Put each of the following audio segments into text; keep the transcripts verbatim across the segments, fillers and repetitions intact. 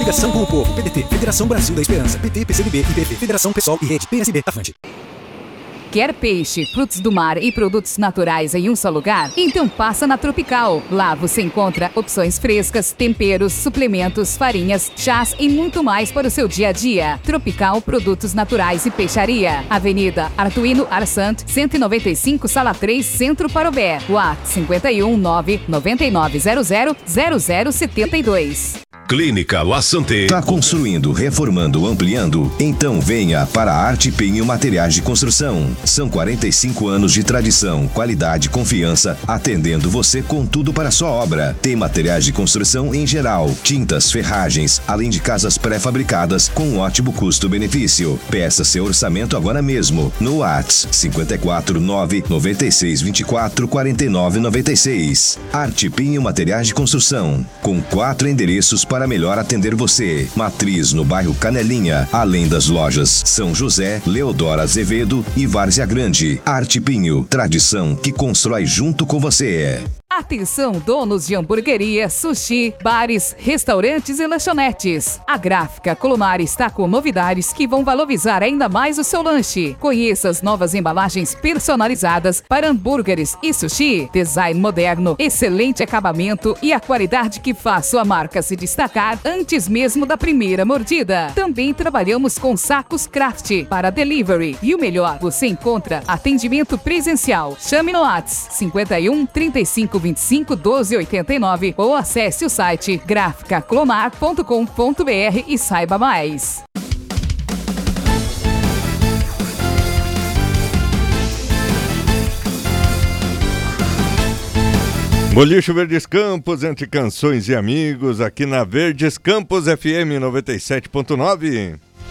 Ligação com o povo. P D T, Federação Brasil da Esperança. P T, P C do B, I P P, Federação Pessoal e Rede, P S B, Avante. Quer peixe, frutos do mar e produtos naturais em um só lugar? Então passa na Tropical. Lá você encontra opções frescas, temperos, suplementos, farinhas, chás e muito mais para o seu dia a dia. Tropical Produtos Naturais e Peixaria. Avenida Artuino Arsant, cento e noventa e cinco, Sala três, Centro Parobé. WhatsApp cinco um nove, nove nove zero zero, zero zero sete dois. Clínica La Santé. Tá construindo, reformando, ampliando? Então venha para a Arte Pinho Materiais de Construção. São quarenta e cinco anos de tradição, qualidade, confiança, atendendo você com tudo para a sua obra. Tem materiais de construção em geral, tintas, ferragens, além de casas pré-fabricadas com ótimo custo-benefício. Peça seu orçamento agora mesmo no WhatsApp cinco quatro nove, nove seis dois quatro, quatro nove nove seis. Arte Pinho Materiais de Construção, com quatro endereços para para melhor atender você. Matriz no bairro Canelinha, além das lojas São José, Leodoro Azevedo e Várzea Grande. Arte Pinho, tradição que constrói junto com você. Atenção, donos de hamburgueria, sushi, bares, restaurantes e lanchonetes. A Gráfica Colomar está com novidades que vão valorizar ainda mais o seu lanche. Conheça as novas embalagens personalizadas para hambúrgueres e sushi. Design moderno, excelente acabamento e a qualidade que faz sua marca se destacar antes mesmo da primeira mordida. Também trabalhamos com sacos craft para delivery. E o melhor, você encontra atendimento presencial. Chame no WhatsApp cinco um, trinta e cinco, vinte e cinco, doze, oitenta e nove ou acesse o site gráfica clomar ponto com ponto br e saiba mais. Boliche Verdes Campos, entre canções e amigos, aqui na Verdes Campos F M noventa e sete ponto nove.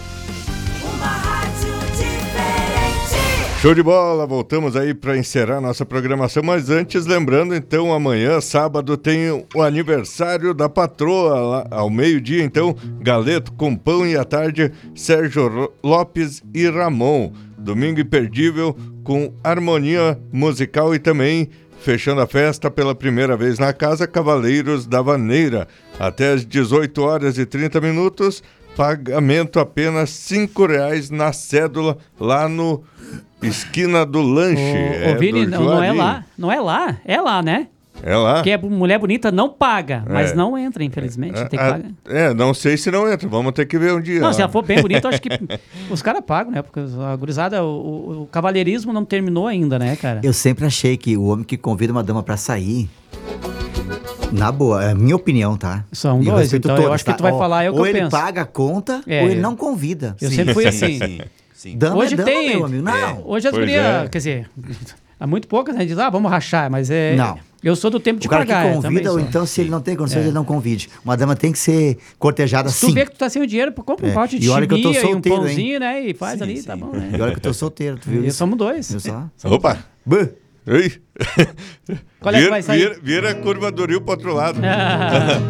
Show de bola, voltamos aí para encerrar nossa programação, mas antes, lembrando, então, amanhã, sábado, tem o aniversário da patroa, lá, ao meio-dia, então, galeto com pão, e à tarde, Sérgio Lopes e Ramon. Domingo imperdível, com harmonia musical e também, fechando a festa pela primeira vez na casa, Cavaleiros da Vaneira, até às dezoito horas e trinta minutos, pagamento apenas cinco reais na cédula, lá no Esquina do Lanche. Ô, é ô Vini, do não, não é lá, não é lá, é lá, né? É lá. Porque é mulher bonita não paga, mas É. não entra, infelizmente, É, tem que a- pagar. É, não sei se não entra, vamos ter que ver um dia. Não, lá. se ela for bem bonita, eu acho que os caras pagam, né? Porque a gurizada, o, o, o cavalheirismo não terminou ainda, né, cara? Eu sempre achei que o homem que convida uma dama pra sair, na boa, é a minha opinião, tá? São E eu dois, respeito então eu todas, acho que tá? tu vai Ó, falar, é o que ou eu ele penso. paga a conta, É, ou ele eu- não convida. Eu sempre fui assim. Sim, sim. Dama Hoje é dama, tem. meu amigo. Não. É, hoje as Pois gurias, é. quer dizer, há muito poucas, né? Diz, ah, vamos rachar, mas é. Não. Eu sou do tempo de O cara pagar. que é, convida, também ou sou. então, se ele não tem condições, É. ele não convide. Uma dama tem que ser cortejada Se tu sim. vê que tu tá sem o dinheiro, compra um É. pote de E olha que eu tô chimia e um solteiro, pãozinho, né? E faz Sim, ali, sim. tá bom, né? E olha que eu tô solteiro, tu viu E isso? somos dois. Viu só? Opa! Buh. Ei. Qual é que vira, vai sair? Vira, vira a curva do rio pro outro lado.